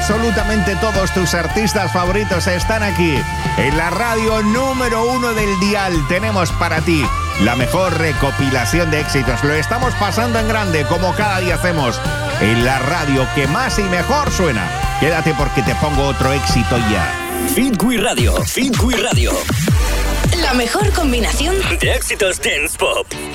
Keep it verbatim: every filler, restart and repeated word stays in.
absolutamente todos tus artistas favoritos están aquí. En la radio número uno del dial tenemos para ti la mejor recopilación de éxitos. Lo estamos pasando en grande, como cada día hacemos, en la radio que más y mejor suena. Quédate porque te pongo otro éxito ya. Fitwi Radio, Fitwi Radio. La mejor combinación de éxitos dance pop.